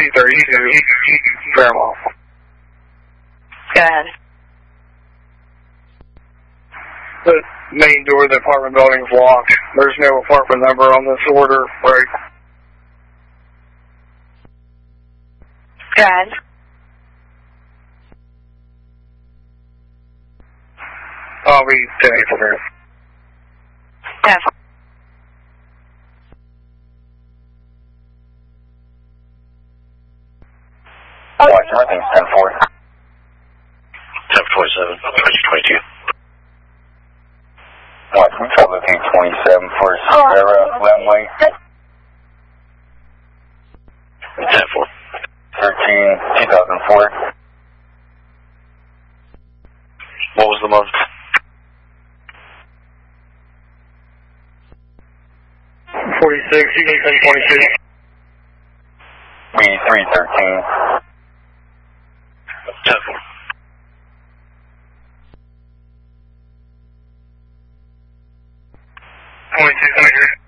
B32, Fairmont. Go ahead. The main door of the apartment building is locked. There's no apartment number on this order, right? Go ahead. I'll be 10 April here. Go ahead. Watch everything's 10-4. 10-27, 22. Watch, we try looking 27 for Sierra Lemway. 10-4. 13-2004. What was the month? 46, you can send 22. B313. 10-4. 22,